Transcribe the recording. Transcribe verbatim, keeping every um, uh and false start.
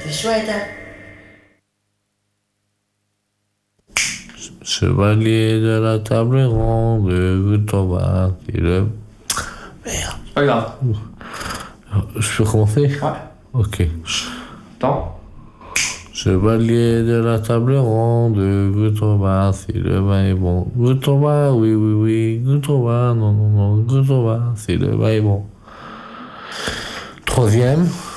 C'est chouette, hein? Chevalier de la table ronde, vous t'en vas, c'est le... Merde. Pas grave. Je peux commencer? Ouais. Ok. Attends. Chevalier de la table ronde, goûte au vin, si le vin est bon. Goûte au vin, oui, oui, oui, goûte au vin, non, non, non, goûte au vin, si le vin est bon. Troisième.